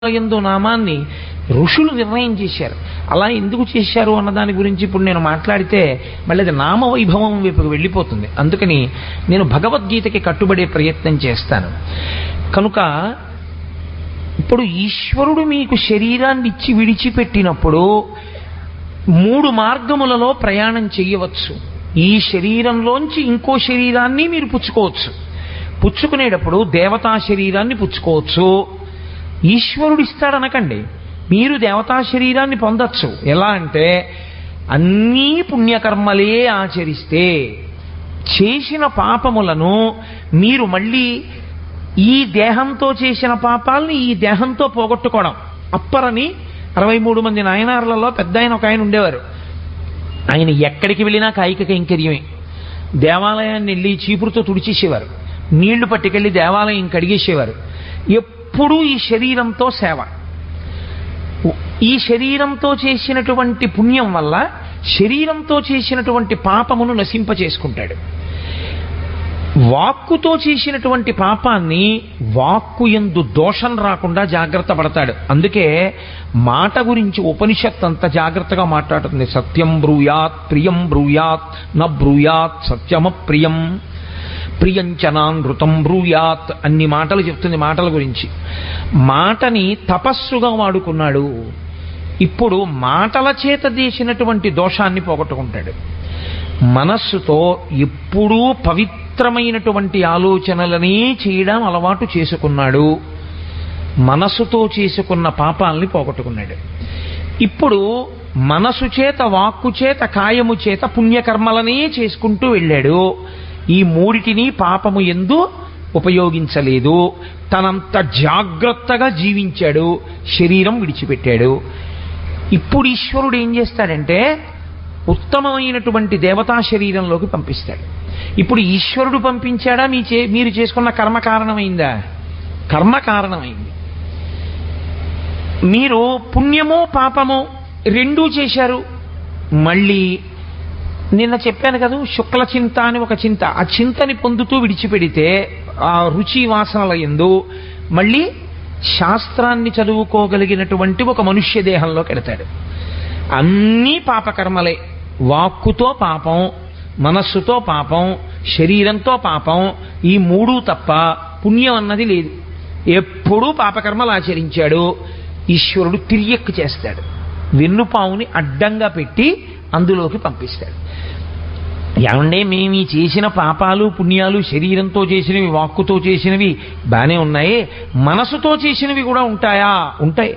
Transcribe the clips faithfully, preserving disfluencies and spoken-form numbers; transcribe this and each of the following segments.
యందు నామాన్ని ఋషులు నిర్ణయం చేశారు. అలా ఎందుకు చేశారు అన్న దాని గురించి ఇప్పుడు నేను మాట్లాడితే మళ్ళీ అది నామవైభవం వైపుకు వెళ్ళిపోతుంది. అందుకని నేను భగవద్గీతకి కట్టుబడే ప్రయత్నం చేస్తాను. కనుక ఇప్పుడు ఈశ్వరుడు మీకు శరీరాన్ని ఇచ్చి విడిచిపెట్టినప్పుడు మూడు మార్గములలో ప్రయాణం చేయవచ్చు. ఈ శరీరంలోంచి ఇంకో శరీరాన్ని మీరు పుచ్చుకోవచ్చు. పుచ్చుకునేటప్పుడు దేవతా శరీరాన్ని పుచ్చుకోవచ్చు. ఈశ్వరుడు ఇస్తాడనకండి, మీరు దేవతా శరీరాన్ని పొందొచ్చు. ఎలా అంటే అన్నీ పుణ్యకర్మలే ఆచరిస్తే చేసిన పాపములను మీరు మళ్ళీ ఈ దేహంతో చేసిన పాపాలని ఈ దేహంతో పోగొట్టుకోవడం. అప్పరని అరవై మూడు మంది నాయనార్లలో పెద్ద ఆయన ఒక ఆయన ఉండేవారు. ఆయన ఎక్కడికి వెళ్ళినా కాయిక కైంకర్యమే. దేవాలయాన్ని వెళ్ళి చీపురుతో తుడిచేసేవారు, నీళ్లు పట్టుకెళ్ళి దేవాలయం కడిగేసేవారు. ఎప్పుడూ ఈ శరీరంతో సేవ. ఈ శరీరంతో చేసినటువంటి పుణ్యం వల్ల శరీరంతో చేసినటువంటి పాపమును నశింపచేసుకుంటాడు. వాక్కుతో చేసినటువంటి పాపాన్ని వాక్కు యందు దోషం రాకుండా జాగ్రత్త పడతాడు. అందుకే మాట గురించి ఉపనిషత్ అంత జాగ్రత్తగా మాట్లాడుతుంది. సత్యం బ్రూయాత్ ప్రియం బ్రూయాత్ న బ్రూయాత్ సత్యమ ప్రియం ప్రియంచనానృతం బ్రూయాత్ అన్ని మాటలు చెప్తుంది మాటల గురించి. మాటని తపస్సుగా వాడుకున్నాడు. ఇప్పుడు మాటల చేత చేసినటువంటి దోషాన్ని పోగొట్టుకుంటాడు. మనస్సుతో ఎప్పుడూ పవిత్రమైనటువంటి ఆలోచనలనే చేయడం అలవాటు చేసుకున్నాడు. మనస్సుతో చేసుకున్న పాపాలని పోగొట్టుకున్నాడు. ఇప్పుడు మనసు చేత వాక్కు చేత కాయము చేత పుణ్యకర్మలనే చేసుకుంటూ వెళ్ళాడు. ఈ మూడిటిని పాపము యందు ఉపయోగించలేదు. తనంత జాగ్రత్తగా జీవించాడు, శరీరం విడిచిపెట్టాడు. ఇప్పుడు ఈశ్వరుడు ఏం చేస్తాడంటే ఉత్తమమైనటువంటి దేవతా శరీరంలోకి పంపిస్తాడు. ఇప్పుడు ఈశ్వరుడు పంపించాడా మీ చే మీరు చేసుకున్న కర్మ కారణమైందా? కర్మ కారణమైంది. మీరు పుణ్యమో పాపమో రెండూ చేశారు. మళ్ళీ నిన్న చెప్పాను కదా, శుక్ల చింత అని ఒక చింత. ఆ చింతని పొందుతూ విడిచిపెడితే ఆ రుచి వాసనల యందు మళ్ళీ శాస్త్రాన్ని చదువుకోగలిగినటువంటి ఒక మనుష్య దేహంలోకి వెళతాడు. అన్నీ పాపకర్మలే. వాక్కుతో పాపం, మనస్సుతో పాపం, శరీరంతో పాపం, ఈ మూడు తప్ప పుణ్యం అన్నది లేదు. ఎప్పుడూ పాపకర్మలు ఆచరించాడు. ఈశ్వరుడు తిరియక్కు చేస్తాడు. వెన్నుపావుని అడ్డంగా పెట్టి అందులోకి పంపిస్తాడు. ఏమంటే మేము ఈ చేసిన పాపాలు పుణ్యాలు శరీరంతో చేసినవి వాక్కుతో చేసినవి బానే ఉన్నాయి, మనసుతో చేసినవి కూడా ఉంటాయా? ఉంటాయి.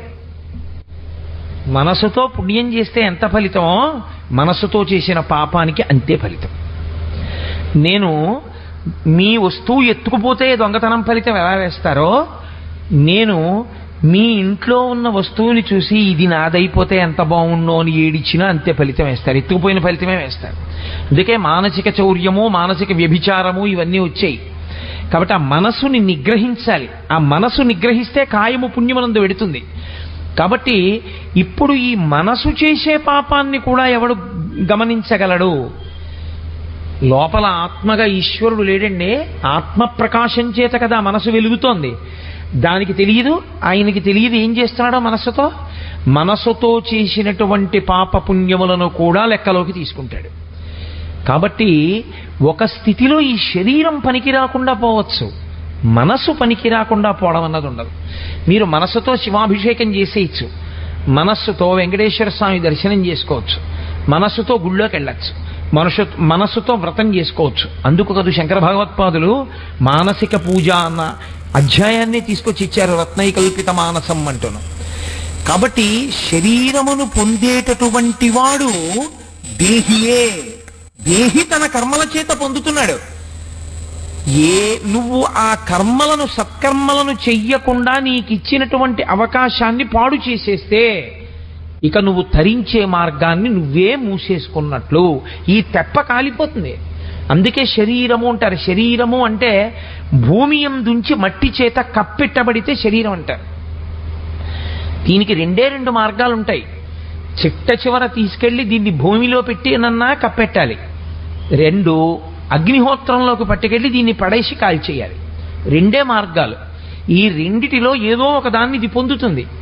మనసుతో పుణ్యం చేస్తే ఎంత ఫలితమో మనసుతో చేసిన పాపానికి అంతే ఫలితం. నేను మీ వస్తువు ఎత్తుకుపోతే దొంగతనం ఫలితం ఎలా వేస్తారో, నేను మీ ఇంట్లో ఉన్న వస్తువుని చూసి ఇది నాదైపోతే ఎంత బాగుండో అని ఏడిచ్చినా అంతే ఫలితం వేస్తారు. ఎత్తుకుపోయిన ఫలితమే వేస్తారు. అందుకే మానసిక చౌర్యము, మానసిక వ్యభిచారము ఇవన్నీ వచ్చాయి. కాబట్టి ఆ మనసుని నిగ్రహించాలి. ఆ మనసు నిగ్రహిస్తే కాయము పుణ్యమనందు వెడుతుంది. కాబట్టి ఇప్పుడు ఈ మనసు చేసే పాపాన్ని కూడా ఎవడు గమనించగలడు? లోపల ఆత్మగా ఈశ్వరుడు లేడండి. ఆత్మ ప్రకాశం చేత కదా మనసు వెలుగుతోంది. దానికి తెలియదు, ఆయనకి తెలియదు ఏం చేస్తున్నాడో మనస్సుతో. మనసుతో చేసినటువంటి పాప పుణ్యములను కూడా లెక్కలోకి తీసుకుంటాడు. కాబట్టి ఒక స్థితిలో ఈ శరీరం పనికి రాకుండా పోవచ్చు, మనసు పనికి రాకుండా పోవడం అన్నది ఉండదు. మీరు మనస్సుతో శివాభిషేకం చేసేయచ్చు, మనస్సుతో వెంకటేశ్వర స్వామి దర్శనం చేసుకోవచ్చు, మనస్సుతో గుళ్ళోకి వెళ్ళచ్చు, మనసు మనస్సుతో వ్రతం చేసుకోవచ్చు. అందుకు కదా శంకర భగవత్పాదులు మానసిక పూజ అన్న అధ్యాయాన్ని తీసుకొచ్చి ఇచ్చారు, రత్నైకల్పిత మానసం అంటును. కాబట్టి శరీరమును పొందేటటువంటి వాడు దేహియే. దేహి తన కర్మల చేత పొందుతున్నాడు. ఏ నువ్వు ఆ కర్మలను సత్కర్మలను చెయ్యకుండా నీకు ఇచ్చినటువంటి అవకాశాన్ని పాడు చేసేస్తే ఇక నువ్వు తరించే మార్గాన్ని నువ్వే మూసేసుకున్నట్లు. ఈ తెప్ప కాలిపోతుంది. అందుకే శరీరము అంటారు. శరీరము అంటే భూమి యందుంచి మట్టి చేత కప్పెట్టబడితే శరీరం అంటారు. దీనికి రెండే రెండు మార్గాలు ఉంటాయి. చిట్ట చివర తీసుకెళ్లి దీన్ని భూమిలో పెట్టి నన్నా కప్పెట్టాలి. రెండు, అగ్నిహోత్రంలోకి పట్టుకెళ్ళి దీన్ని పడేసి కాల్చేయాలి. రెండే మార్గాలు. ఈ రెండిటిలో ఏదో ఒక దాన్ని ఇది పొందుతుంది.